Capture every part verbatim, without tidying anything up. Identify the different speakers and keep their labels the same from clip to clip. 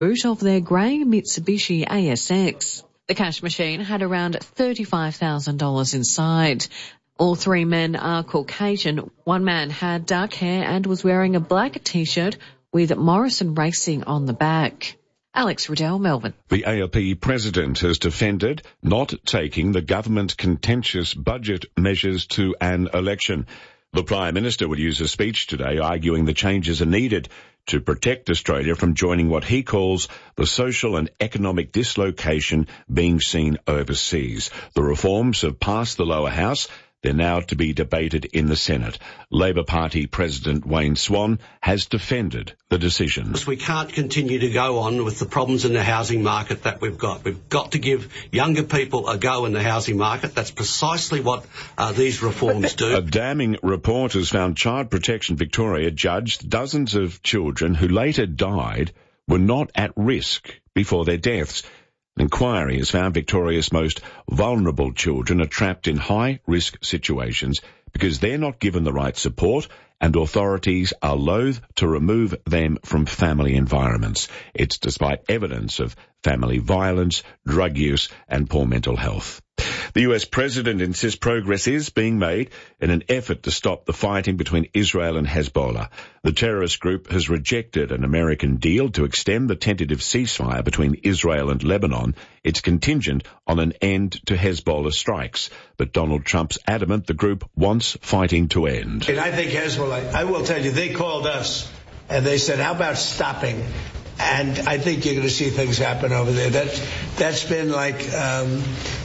Speaker 1: boot of their grey Mitsubishi A S X. The cash machine had around thirty-five thousand dollars inside. All three men are Caucasian. One man had dark hair and was wearing a black T-shirt with Morrison Racing on the back. Alex Riddell, Melbourne.
Speaker 2: The A L P president has defended not taking the government's contentious budget measures to an election. The Prime Minister will use a speech today arguing the changes are needed to protect Australia from joining what he calls the social and economic dislocation being seen overseas. The reforms have passed the lower house. They're now to be debated in the Senate. Labor Party President Wayne Swan has defended the decision.
Speaker 3: We can't continue to go on with the problems in the housing market that we've got. We've got to give younger people a go in the housing market. That's precisely what uh, these reforms do.
Speaker 2: A damning report has found Child Protection Victoria judged dozens of children who later died were not at risk before their deaths. An inquiry has found Victoria's most vulnerable children are trapped in high-risk situations because they're not given the right support and authorities are loath to remove them from family environments. It's despite evidence of family violence, drug use and poor mental health. The U S president insists progress is being made in an effort to stop the fighting between Israel and Hezbollah. The terrorist group has rejected an American deal to extend the tentative ceasefire between Israel and Lebanon. It's contingent on an end to Hezbollah strikes. But Donald Trump's adamant the group wants fighting to end.
Speaker 4: And I think Hezbollah, I will tell you, they called us and they said, how about stopping? And I think you're going to see things happen over there. That's, that's been like um,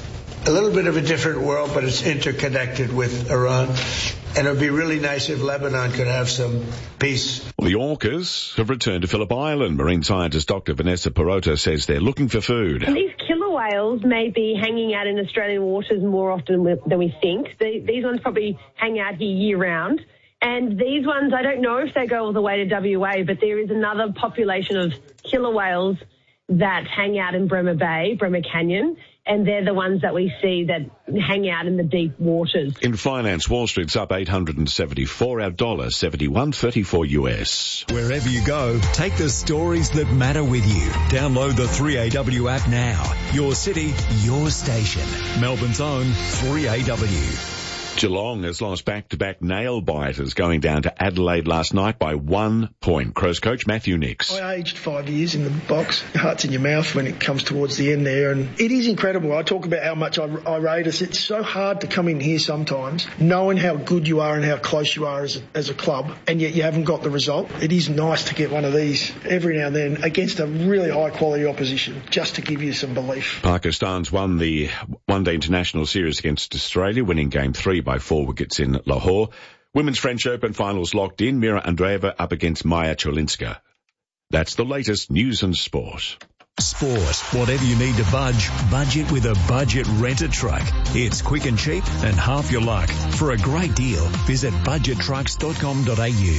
Speaker 4: a little bit of a different world, but it's interconnected with Iran. And it would be really nice if Lebanon could have some peace.
Speaker 2: Well, the orcas have returned to Phillip Island. Marine scientist Doctor Vanessa Perotto says they're looking for food.
Speaker 5: And these killer whales may be hanging out in Australian waters more often than we think. These ones probably hang out here year-round. And these ones, I don't know if they go all the way to W A, but there is another population of killer whales that hang out in Bremer Bay, Bremer Canyon, and they're the ones that we see that hang out in the deep waters.
Speaker 2: In finance, Wall Street's up eight hundred seventy-four, our dollar seventy-one thirty-four U S.
Speaker 6: Wherever you go, take the stories that matter with you. Download the three A W app now. Your city, your station. Melbourne's own three A W.
Speaker 2: Geelong has lost back-to-back nail-biters going down to Adelaide last night by one point. Crows coach Matthew Nix.
Speaker 7: I aged five years in the box. Your heart's in your mouth when it comes towards the end there. And it is incredible. I talk about how much I, I rate us. It's so hard to come in here sometimes, knowing how good you are and how close you are as a, as a club, and yet you haven't got the result. It is nice to get one of these every now and then against a really high-quality opposition, just to give you some belief.
Speaker 2: Pakistan's won the one-day international series against Australia, winning game three by four wickets in Lahore. Women's French Open finals locked in. Mira Andreeva up against Maya Cholinska. That's the latest news and sport.
Speaker 6: Sport. Whatever you need to budge, budget with a Budget Rent-A-Truck. It's quick and cheap and half your luck. For a great deal, visit budget trucks dot com dot a u.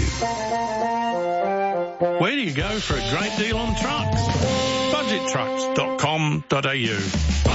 Speaker 8: Where do you go for a great deal on trucks? budget trucks dot com dot a u.